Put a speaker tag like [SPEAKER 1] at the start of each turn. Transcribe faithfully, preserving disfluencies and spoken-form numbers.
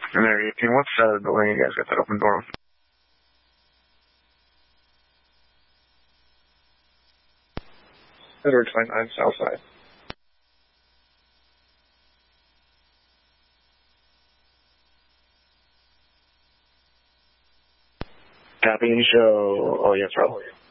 [SPEAKER 1] And there, eighteen, what side of the building you guys got that open door? Edward twenty-nine, south side. Copy and show. Oh, yes, Rob.